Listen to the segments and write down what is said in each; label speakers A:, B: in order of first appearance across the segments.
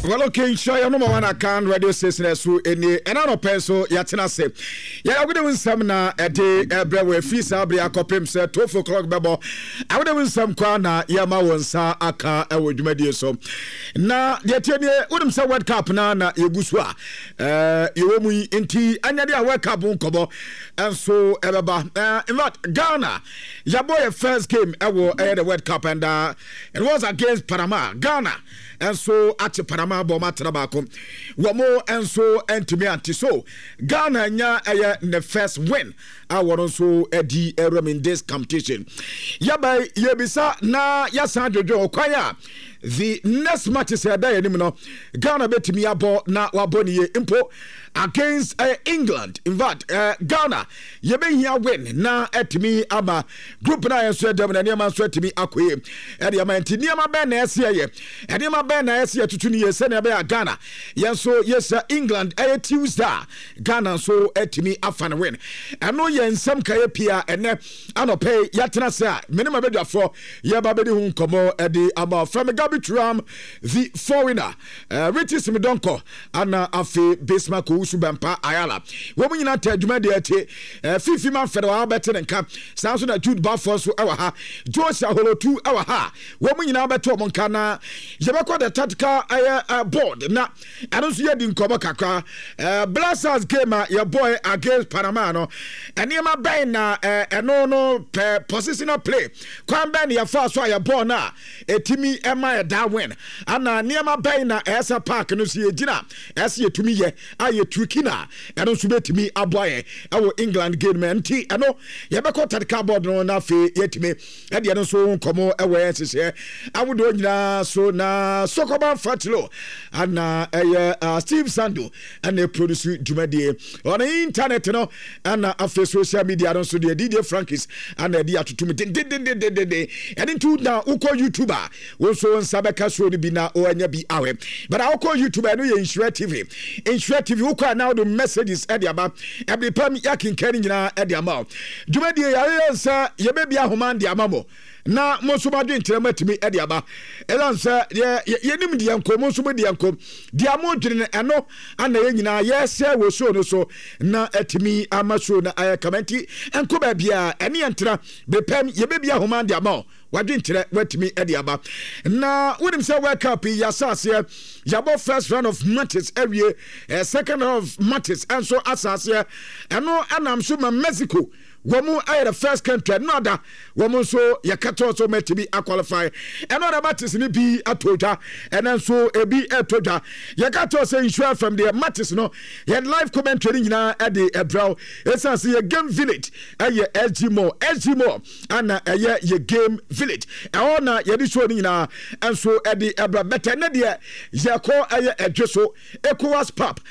A: Well, okay, sure, you know one account radio station so any another peso yatina say. Yeah, we win some na a day everywhere free sabri akopim say 12 o'clock bebo. I would win some kwana yama wonsa aka e wodwumadi so. Na de tiene wodum say World Cup na yegusua. Yewomu inti anya de World Cup nkobo. And so ebeba in fact Ghana yabo first game ewo the World Cup and it was against Panama. Ghana and so at Panama Boma Trabacom. Wamo and so entimi anti so Ghana nya the first win. I want also Eddie Erom in this competition. Yabai Yebisa na Yasan Jojo Kwaya. The next match is here. Ghana bet me abo na waboni impo against England. In fact, Ghana yebe here win na etimi ama group na yeso dem na niam so etimi akoye. Ede ama nti niam ba na ese ye. Ede ma ba na ese tutu ni yese na be Ghana. Yenso yes England Tuesday. Ghana so etimi afan win. Eno ye nsam kaye pia ene anope yatena se a menema bedwafo ye ba bedi hu nkomo ede ama from Ram the foreigner Ritis Midonko ana afi Bismarck Usubampa Ayala wo munyina ta adwuma de ate fifi man fere wa bete nka sanso na Jude Bafo so ewa ha Joshua Holotu ewa ha wo munyina beto mo nka na yebekọ the tactical board na anonso ye di nkomo kakra Blasters game your boy against Panama no eniema ben na eno no positional play kwan ben ya fa so ya ball na etimi ema da win ana niema bay na esa park no si ejina esa yetumi ye aye trikina eno nso betimi aboye ewo England game menti eno ye beko tactical board no na fe yetimi e de no so nkomo ewo ensese awodo nyina so na Sokoban Fatilo ana Steve Sando ana produce dwumadie on the internet no ana afi social media no so de DJ Frankies ana de atutumi de enti na uko YouTuber wo so Sabeka so bi na o anya bi awe but I call YouTuber no ye Insure TV uko now the messages e de aba e be pam yakin kan nyina e de ama dwumadie ya yensa ye be bia homa de ama mo na mo so badwe ntirama timi e de aba elansa ye nim de yanko mo so de yanko de amodwene eno ana ye nyina ye se wo so no so na etimi ama so na ayakamanti enko ba bia ene entra be pam ye be bia homa de ama wadwe ntere watimi e de aba na wonim say World Cup ya sase yabo first round of matches every second round of matches and so asase eno anam so ma Mexico womu aye the first country no da womu so yakato so metibi qualify another matches ni bi atoja and so ebi atoja yakato say Insure from the matches no ye live commentary nyina e de ebrow esase ye game village aye SG more ana aye ye game village e ona ye di show nyina and so e de ebra better na de ye ko aye edweso ECOWAS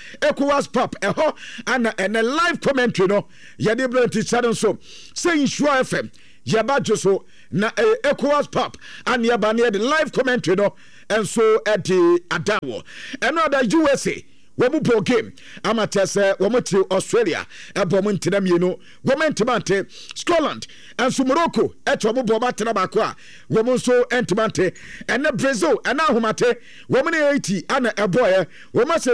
A: pop e ho ana and live commentary no ye de bro teacher so say Insure FM yaba so na ECOWAS pop and yaba near the live commentary no and so at the adawo another USA womu po game amatese womu ti Australia ebomu ntina mienu womu ntimante Scotland and so Morocco eto womu bo matena bako a womu so ntimante ene Brazil ena ahomate womu ne 80 ana eboye womu se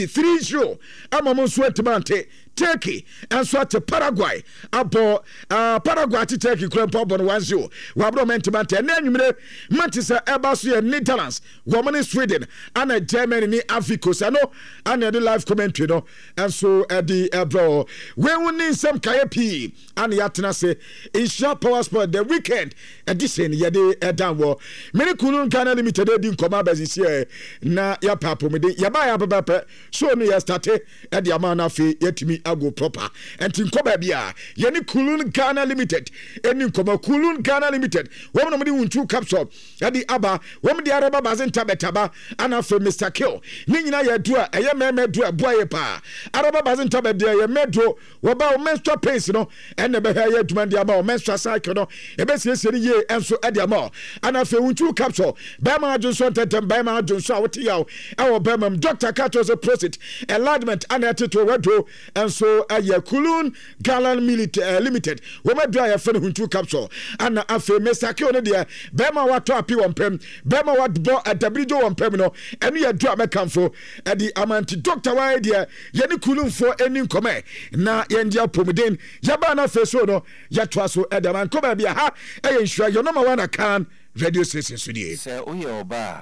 A: 3-0 amomu so ntimante Turkey and so at Paraguay abo Paraguay to Turkey krempo bon 1-0 wabro mentimante na nwumre Manchester ebaso ye Netherlands woman Sweden and Germany ni Africa no and the live commentary no and so the bro we won some kayapi and yatena say Insure Power Sport the weekend edition ye de danwo many kunun Ghana Limited din koma bazisi na ya papo me de ya ba ya baba so no ya start e de amana fe yetimi ago proper and tinkoba bia ye ni Kulun Ghana Limited eni nkoma Kulun Ghana Limited wo no me wuntu capsule ya di aba wo me di araba bazenta betaba ana fe Mr Kill ni nyina ya dua eye meme dua boye pa araba bazenta be dia ye medo wo ba o menstrual pains no ene be ya adwuma di aba o menstrual cycle no e be sieseri ye enso e di ama ana fe wuntu capsule be ma adwonso tetem be ma adwonso a wote yawo e wo be mam Dr. Kato se prostate enlargement ana teto wedo enso nso ɛyɛ Kulun Galan Limited wɔn adura yɛ fɛn huntu capsule ana afei mesake one deɛ bɛrima watɔ api wɔn pɛm bɛrima watbɔ adabirijo wɔn pɛm no ɛno yɛ dura mɛkanfo ɛde amanti doctor wɔn deɛ yɛne Kulunfoɔ ɛni nkɔmɛ na yɛn di apɔmuden yɛba na afei so no yɛtoa so ɛde amanko baabi aha ɛyɛ nhyira yɛ nɔma wɔn akan radio station so die.
B: Sɛ oyɛ ɔba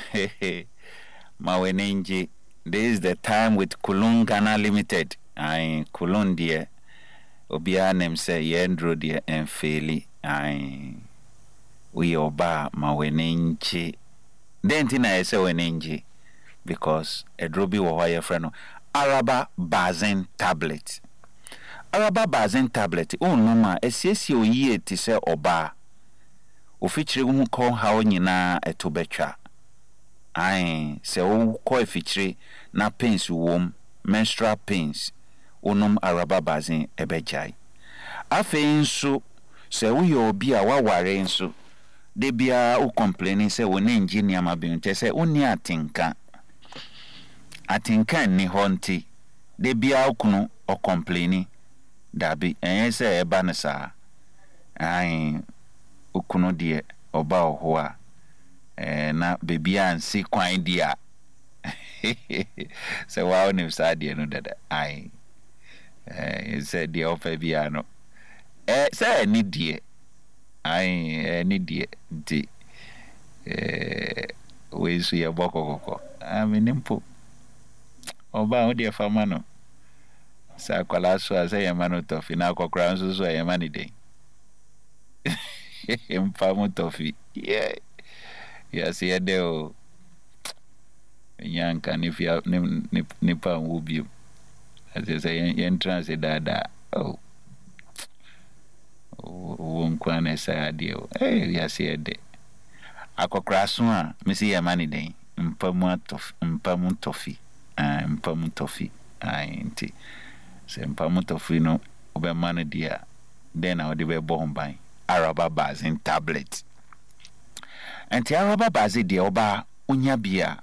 B: ma wenenji. This is the time with Kulun Ghana Limited. I Kulun dear Obia name say Yendro dear and Feli. I we oba ma wenenji. Then tina say wenenji because a drobi wa your friend Araba Bazen tablet. Araba Bazen tablet. Oh no ma esesi o ye ti say oba. O feature hu ko ha nyina etobecha. Aye, se o ko feature na pains wom menstrual pains onom Araba Bazen ebejai. Afei nso se wo ye obi a waware nso de bia o complaining se wo na engineer ma bi nte se oni atinka ni honti de bia okunu o complaining dabi enye se eba ne sa ai okunu de oba oho a na bebia ansi kwan dia se wa onim sa de no dada ai se de ofa bia no se ni die ai ni die di we su ye bokokoko aminimpo oba o de fama no sa kwala so ase ye manu tofi na akokra nso so ye mani den empamu tofi ya se de o nyanka ni fia ni pa wubi ase se yen trans dada o nkwane sa de o ya se de akokra so a mesi ye mani den empamu tofi mpamu tofi nti se mpamu tofi no obema no dia then I would be born by Araba Bazen tablet. And the Araba Bazen de oba unya bia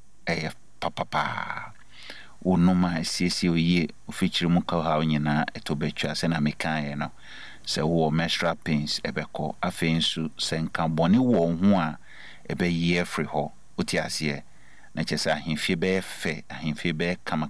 B: papa unuma sisi oye feature mu ka ha onyina etobetwa se na meka ye no se wo menstrual pains ebeko afensu se nka bone wo ho a ebe ye free ho uti ase na chese ahemfie be fe ahemfie be kama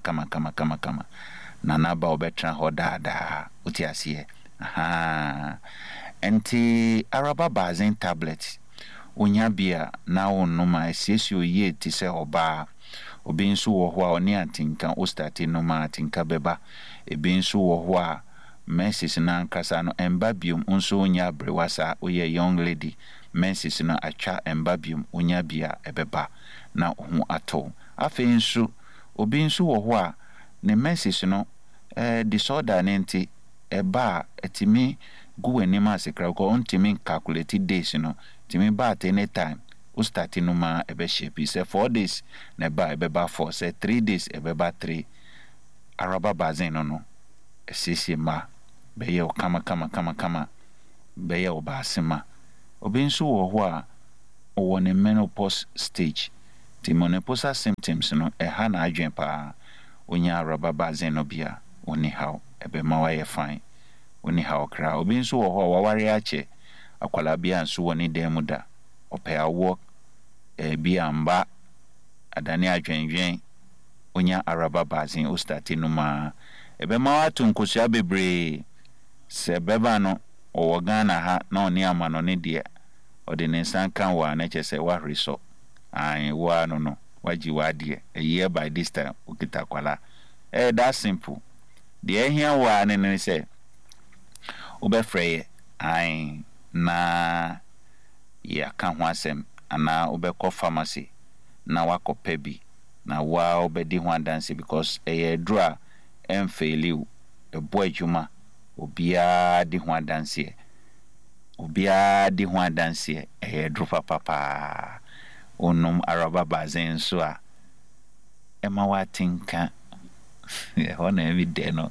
B: na naba obetra ho dada uti ase aha enti Araba Bazen tablet unya bia na onuma sisi oye ti se oba obi nso wo ho a oni atinka o start no ma atinka beba ebi nso wo ho a menses na nkasa no embabium nso onya brewasa oye young lady menses na atwa embabium onya bia ebeba na ho ato afi nso obi nso wo ho a ne menses no disorder nenti eba etimi gu enima asekra ko ontimi calculate days no timi ba at any time o start no ma ebe shape say 4 days na ba ebeba 4 say 3 days ebeba 3 Araba Bazen no esisi ma be ye kama be ye obasema obi nso wo ho a wo ne menopause stage ti menopausal symptoms no ha na adwen pa onya Araba Bazen no bia oni how ebe ma wa ye fine oni how kra obi nso wo ho a waware ache akwala bia nso woni dem da ope awo bia mba adane adwenwen onya Araba Bazen o start no ma ebe ma watu nkosia bebre se beba no o Ghana ha na oni amano ne de ode ne nsan kan wa na chese wa hreso ai wa no waji wa de a year by this time ukita kwala that simple de ehia wa ne se obefreye ai na ya kan ho asem ana obekọ pharmacy na wakọ bi na wa obedi ho adanse because dra emfeeliu ebo adwuma obia di ho adanse dro papa onum Araba Bazen so a ema watinka ho na evi de no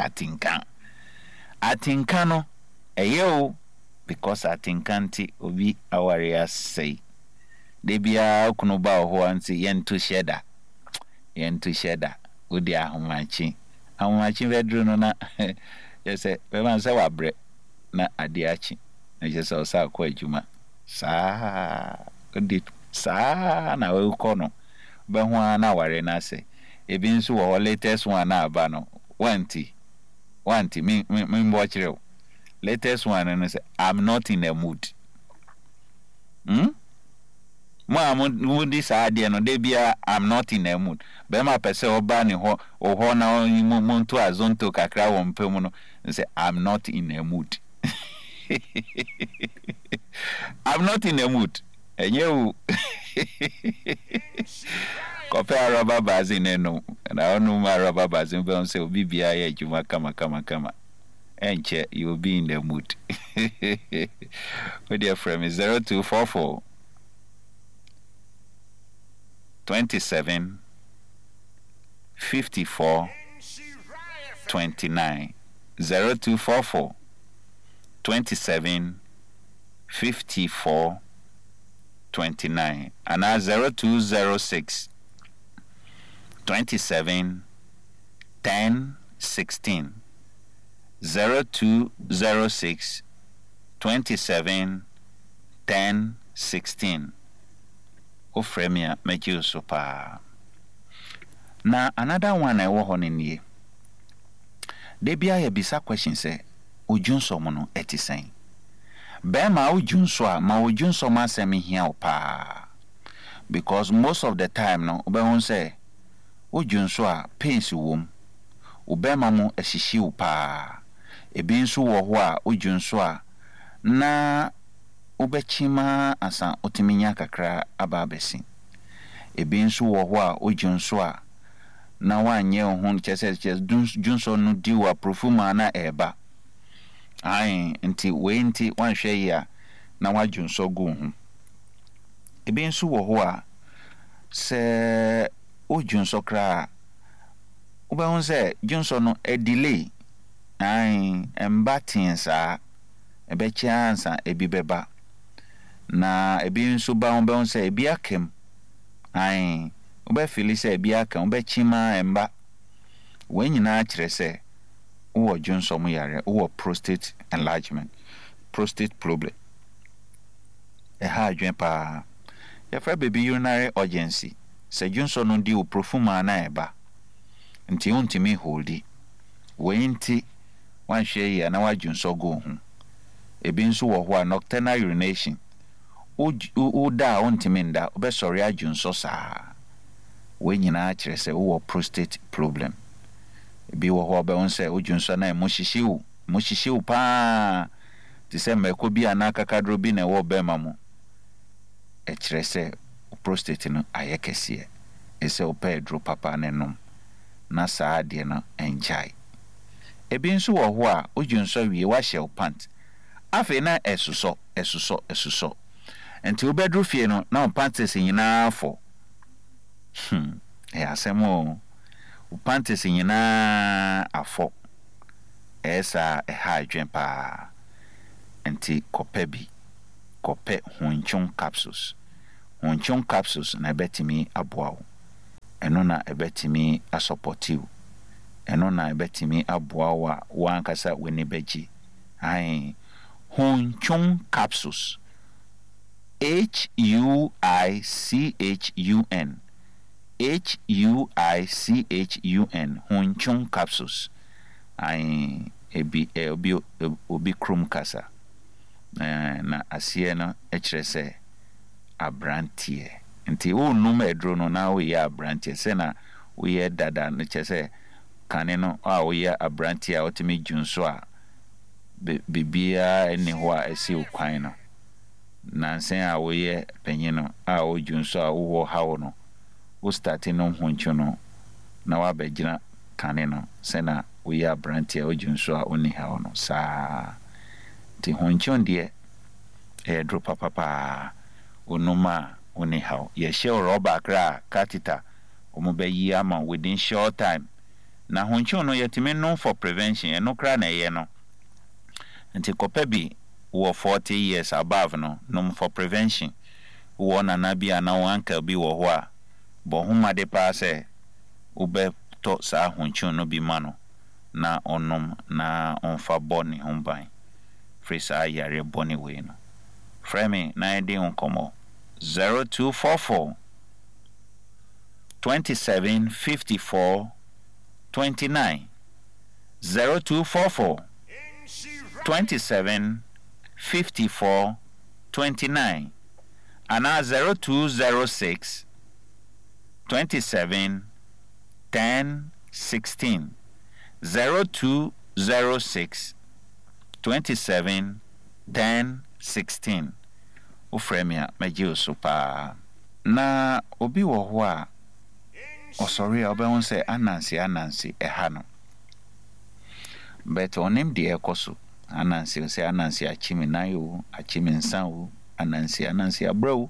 B: atinka no o because atinkanti obi aware say de bia kuno ba ho anti yentu sheda odi ahomachi amachi vedru no na yese be man se wabre na ade achi na yese o sa akọ adwuma saa odi saa na we kọ no be ho na ware na se ebi nso wo latest one na aba no wanti me mbo chire latest one no say I'm not in a mood mood this idea no dey bia I'm not in a mood be ma pese oba ni ho na muntu azonto kakra wo mpemu no say I'm not in a mood I'm not in a mood enyewu Kopea rubber bazin no na onu ma rubber bazin be on say obi bia ya adwuma kama enche you will be in the mood. With your friend is 0244 27 54 29 0244 27 54 29 and 0206 27 10 16 0206 27 10 16 Ofremia make you super. Na another one I wo hono nie. De bia ya bisa question say ojunso mo no etisen. Be ma ojunso a ma ojunso ma asem hia opa. Because most of the time no obe won say ojunso a pains wom. Obe ma mo ehihie opa. Ebi nso wo ho a ojunso a na obechima asa otiminya kakra aba abesi. Ebi nso wo ho a ojunso a na wanye ho chese junso no diwa profuma na eba. Ai nti we nti wanhwe ya na wajunso go ho. Ebi nso wo ho a se ojunso kra oba won se junso no e delay. Ai embatin sa ebe chance ebi beba na ebi nso ba on be on say ebi akem ai oba feel say ebi akem oba chima emba we nyina kire say wo junso mo yare wo prostate enlargement prostate problem e ha adwen pa ya fra baby urinary urgency say junso no di o profuma na eba nti untimi holdi we nti wanhwe ya na wajunso go hu ebi nso wo ho a nocturnal urination o da ontimi nda obesori ajunso saa we nyina kire se wo prostate problem ebi wo ho be won se ojunso na mohyihyiw pa ti se meko bi anaka kadro bi na wo be mamu e kire se prostate no ayekese ese o pedro papa nenom na saa de no enjai ebi nso wo ho a ojunso wie wa hye pant afi na esuso enti obedru fie no na panties nyina afọ asemo panties nyina afọ esa ha adwen pa enti kope hunchun capsules na betimi aboawo eno na ebetimi asupportive eno na ebetimi aboawa wankasa weni beji ai hunchun capsules HUICHUN hunchun capsules ai obi krum kasa na asie no ekire se abrantie nti wo num edro no na wo ye abrantie se na wo ye dada no chese kane no a wo ye abrantie a otimi junso a bibia eni ho a esi ukwan no nansen a wo ye penyino a wo junso a wo hawo no wo starting no hunchu no na wa begina kane no se na wo ye abrantie a junso a oni hawo no sa ti hunchu ndie e drop papa onuma oni hawo ye share rubber kra catheter omobayi ama within short time na hunchu no yetime no for prevention eno kra na ye no nti kopebi wo 40 years above no for prevention wo na bia na wanka bi wo ho a bo huma de pa se ube to sa hunchu no bi ma no na onom na onfa boni homban frisa yare boni we no frame na edi onkomo 0244 27 54 29 0244 27 54 29 and 0206 27 10 16 0206 27 10 16 ufremia meji super na obi wo ho a osori obehun se anansi eha no but onim de ekoso anansi se anansi achimi nayo achimi nsan wo anansi abrawo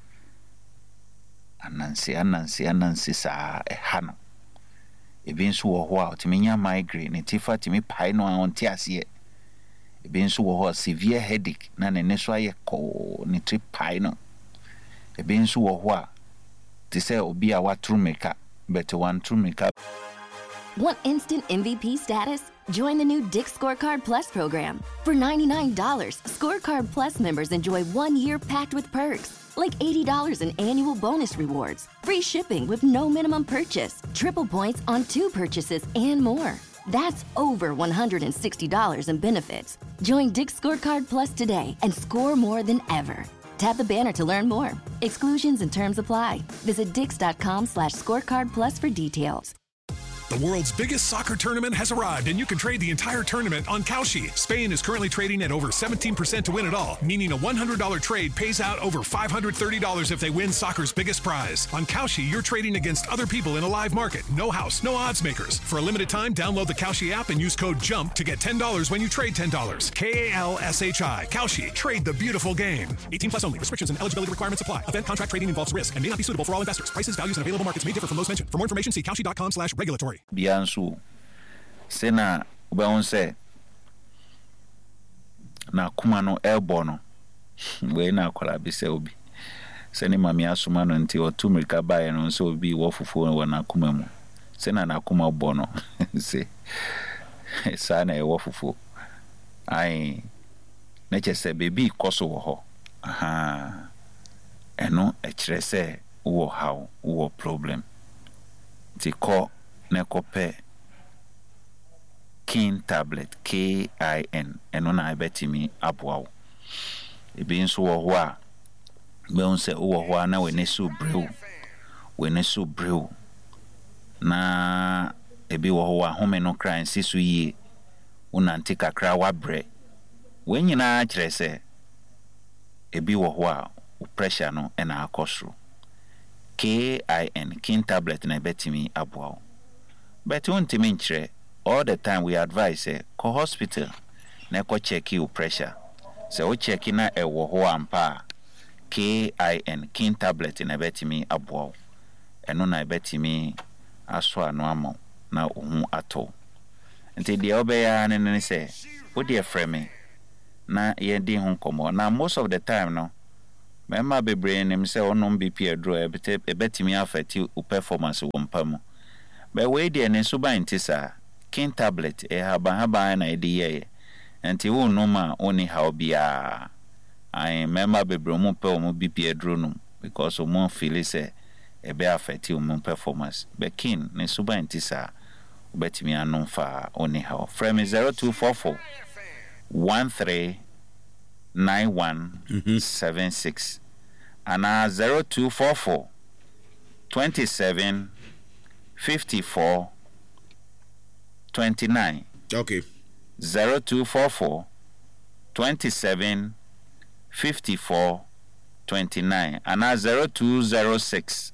B: anansi sa eha no ebi nso wo ho a otiminya migraine tifa timi pai no onti ase ebi nso wo ho severe headache na ne so aye ko ne trip pai no ebi nso wo ho a ti se obi a watru meka but one true meka.
C: Want instant MVP status? Join the new Dick's Scorecard Plus program. For $99, Scorecard Plus members enjoy 1 year packed with perks, like $80 in annual bonus rewards, free shipping with no minimum purchase, triple points on 2 purchases, and more. That's over $160 in benefits. Join Dick's Scorecard Plus today and score more than ever. Tap the banner to learn more. Exclusions and terms apply. Visit dix.com/scorecardplus for details.
D: The world's biggest soccer tournament has arrived, and you can trade the entire tournament on Kalshi. Spain is currently trading at over 17% to win it all, meaning a $100 trade pays out over $530 if they win soccer's biggest prize. On Kalshi, you're trading against other people in a live market. No house, no odds makers. For a limited time, download the Kalshi app and use code JUMP to get $10 when you trade $10. KALSHI. Kalshi. Trade the beautiful game. 18 plus only. Restrictions and eligibility requirements apply. Event contract trading involves risk and may not be suitable for all investors. Prices, values, and available markets may differ from those mentioned. For more information, see kalshi.com/regulatory.
B: Biansu sena ubehun se na kuma no elbow no we na akola bi se obi sene mami asuma no nti otumrika bae no so obi wo fufu wo na kuma mu sena na kuma obo no se sana e wo fufu ai na chese baby koso wo ho aha eno e kire se wo how wo problem ti ko nekope kin tablet KIN eno na abetimi aboawo ebi nso wo ho a be unse wo ho a na we ne so brew na ebi wo ho a home no kran sisu yi unanti kakra wabre we nyina kire se ebi wo ho a pressure no na akosro KIN kin tablet na abetimi aboawo. But won't mean all the time we advise call hospital na ko check your pressure. So we check na e wo ho ampa KIN kin tablet na betimi aboa. Eno na betimi aso anu amo na ohu ato. Nti de obeya ne say wo de frame na ye di ho komo na most of the time no mema bebre nim say onom BP adro e betimi affect your performance wo mpamu. But we dey ne so ban tisa kin tablet e haba na edi ye enti wo no ma oni how bia I member bebre mu pe mu BP adronum because o mo feel say e be affect your performance but kin ne so ban tisa obetimi anon fa oni how frame 0244 139176 and 0244 27 54 29.
A: Okay.
B: 0244 27 54 29 and 0206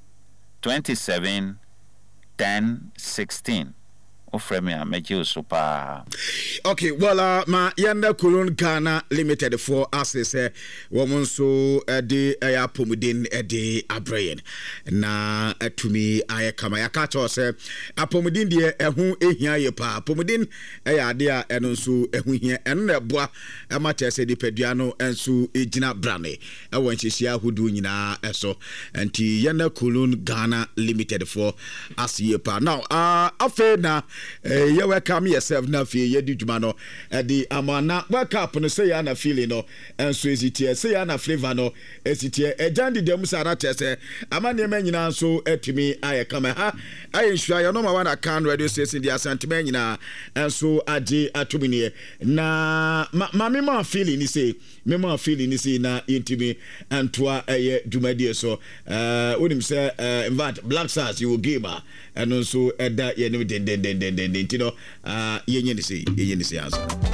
B: 27 10 16. Ofremia meji super.
A: Okay, well ma yanda Kulun Ghana Limited for access woman so de apomudin de abrayen na atumi aye kama ya ka cho se apomudin de ehu ehia ye pa apomudin ya de a eno so ehu hia eno na boa e ma tese de padua no enso ejina brane e won hihia hudu nyina eso enti yanda Kulun Ghana Limited for access ye pa now afa na you welcome yourself na fie ye di dwuma no the amana wake up no say ya na feeling no enso esitie say ya na flavor no esitie ejandi dem sara tese amane ma nyina so atumi aye kama ha aye nhua ya no ma wana kan radio station di asantema nyina enso age atumi na ma feeling ni say me ma feeling ni say na intimi antoa aye dwumadie so wonim say in fact Black Stars you will game and also eda ye no den tino yenye ni say answer